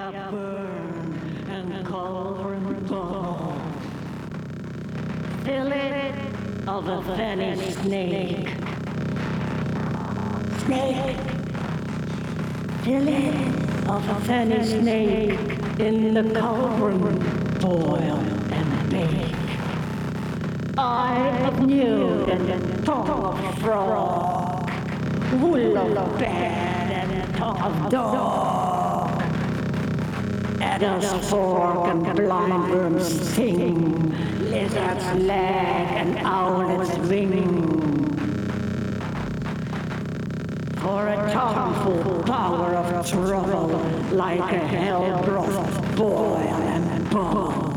fire burn and cauldron bubble. Fill it of a vanished snake. Snake. Fill it of a vanished snake in the cauldron. Boil and bake. Eye of newt and tongue of frog. Wool of bat and tongue of dog. Adder's fork and blind worm's sting. Lizard's leg and owlet's wing. For a tongue full power of trouble, like a hell broth, boil and bubble.